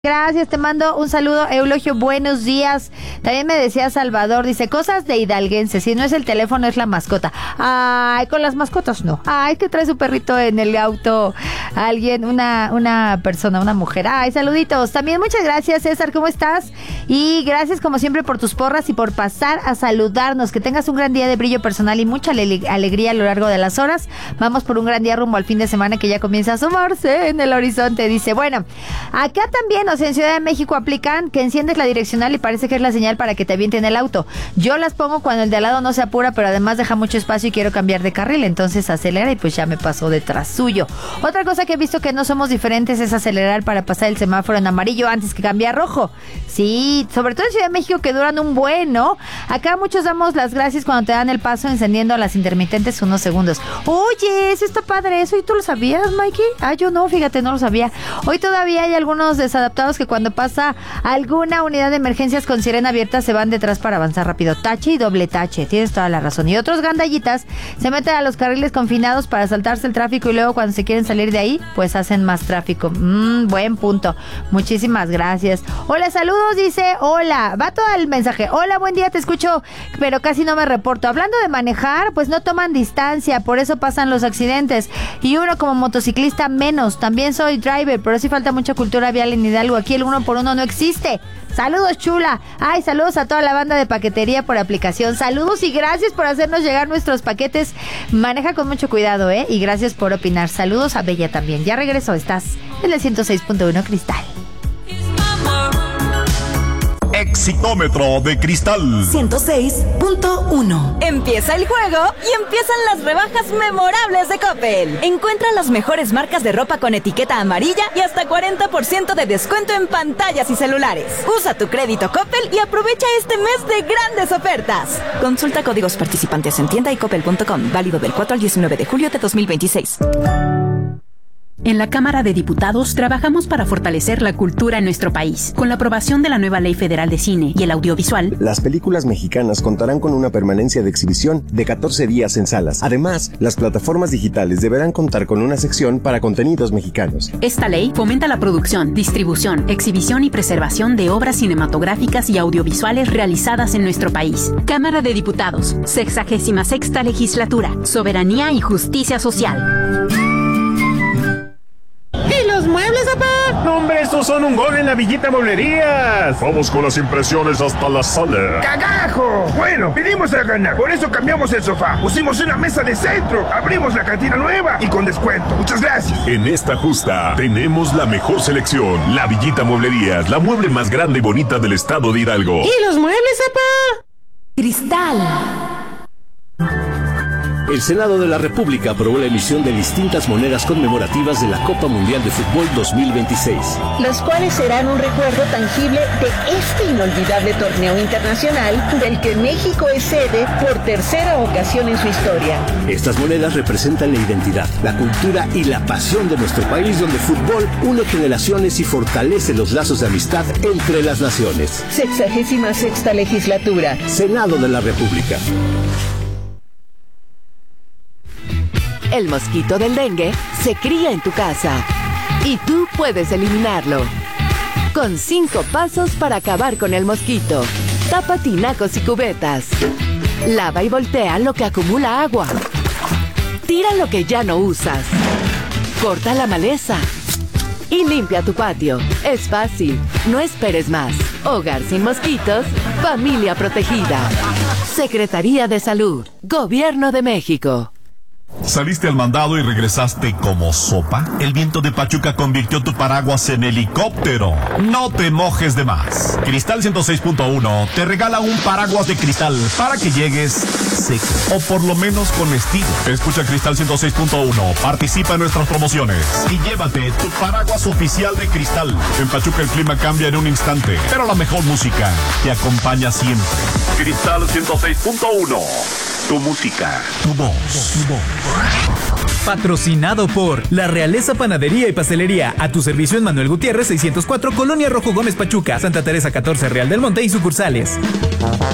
Gracias, te mando un saludo, Eulogio, buenos días. También me decía Salvador, dice, cosas de hidalguense, si no es el teléfono es la mascota. Ay, con las mascotas no. Ay, que trae su perrito en el auto. Alguien, una persona, una mujer. Ay, saluditos. También muchas gracias, César, ¿cómo estás? Y gracias como siempre por tus porras y por pasar a saludarnos. Que tengas un gran día de brillo personal y mucha alegría a lo largo de las horas. Vamos por un gran día rumbo al fin de semana que ya comienza a asomarse en el horizonte. Dice, bueno, acá también, o sea, en Ciudad de México aplican que enciendes la direccional y parece que es la señal para que te avienten el auto. Yo las pongo cuando el de al lado no se apura, pero además deja mucho espacio y quiero cambiar de carril, entonces acelera y pues ya me pasó detrás suyo. Otra cosa que he visto que no somos diferentes es acelerar para pasar el semáforo en amarillo antes que cambiar rojo. Sí, sobre todo en Ciudad de México que duran un buen, ¿no? Acá muchos damos las gracias cuando te dan el paso encendiendo las intermitentes unos segundos. Oye, eso está padre, ¿eso y tú lo sabías, Mikey? Ah, yo no, fíjate, no lo sabía. Hoy todavía hay algunos desadaptados que cuando pasa alguna unidad de emergencias con sirena abierta se van detrás para avanzar rápido. Tache y doble tache, tienes toda la razón. Y otros gandallitas se meten a los carriles confinados para saltarse el tráfico y luego cuando se quieren salir de ahí, pues hacen más tráfico. Buen punto. Muchísimas gracias. Hola, saludos, dice, hola. Va todo el mensaje. Hola, buen día, te escucho, pero casi no me reporto. Hablando de manejar, pues no toman distancia, por eso pasan los accidentes. Y uno como motociclista menos. También soy driver, pero sí falta mucha cultura vial en Hidalgo. Aquí el 1x1 no existe. Saludos, chula. Ay, saludos a toda la banda de paquetería por aplicación. Saludos y gracias por hacernos llegar nuestros paquetes. Maneja con mucho cuidado, y gracias por opinar. Saludos a Bella también. Ya regresó, estás en el 106.1 Cristal. Exitómetro de Cristal 106.1. Empieza el juego y empiezan las rebajas memorables de Coppel. Encuentra las mejores marcas de ropa con etiqueta amarilla y hasta 40% de descuento en pantallas y celulares. Usa tu crédito Coppel y aprovecha este mes de grandes ofertas. Consulta códigos participantes en tienda y coppel.com. Válido del 4 al 19 de julio de 2026. En la Cámara de Diputados trabajamos para fortalecer la cultura en nuestro país. Con la aprobación de la nueva Ley Federal de Cine y el Audiovisual, las películas mexicanas contarán con una permanencia de exhibición de 14 días en salas. Además, las plataformas digitales deberán contar con una sección para contenidos mexicanos. Esta ley fomenta la producción, distribución, exhibición y preservación de obras cinematográficas y audiovisuales realizadas en nuestro país. Cámara de Diputados, 66ª Legislatura, Soberanía y Justicia Social. ¿Y los muebles, papá? No, hombre, estos son un gol en la Villita Mueblerías. Vamos con las impresiones hasta la sala. ¡Cagajo! Bueno, pedimos a ganar, por eso cambiamos el sofá. Pusimos una mesa de centro, abrimos la cantina nueva y con descuento. Muchas gracias. En esta justa tenemos la mejor selección. La Villita Mueblerías, la mueble más grande y bonita del estado de Hidalgo. ¿Y los muebles, papá? Cristal. El Senado de la República aprobó la emisión de distintas monedas conmemorativas de la Copa Mundial de Fútbol 2026. Los cuales serán un recuerdo tangible de este inolvidable torneo internacional del que México es sede por tercera ocasión en su historia. Estas monedas representan la identidad, la cultura y la pasión de nuestro país, donde el fútbol une generaciones y fortalece los lazos de amistad entre las naciones. 66ª Legislatura. Senado de la República. El mosquito del dengue se cría en tu casa y tú puedes eliminarlo. Con 5 pasos para acabar con el mosquito. Tapa tinacos y cubetas. Lava y voltea lo que acumula agua. Tira lo que ya no usas. Corta la maleza. Y limpia tu patio. Es fácil. No esperes más. Hogar sin mosquitos. Familia protegida. Secretaría de Salud. Gobierno de México. ¿Saliste al mandado y regresaste como sopa? El viento de Pachuca convirtió tu paraguas en helicóptero. No te mojes de más. Cristal 106.1 te regala un paraguas de cristal para que llegues seco o por lo menos con estilo. Escucha Cristal 106.1, participa en nuestras promociones y llévate tu paraguas oficial de Cristal. En Pachuca el clima cambia en un instante, pero la mejor música te acompaña siempre. Cristal 106.1. Tu música, tu voz, tu voz. Patrocinado por La Realeza Panadería y Pastelería. A tu servicio en Manuel Gutiérrez 604, Colonia Rojo Gómez Pachuca, Santa Teresa 14, Real del Monte y sucursales.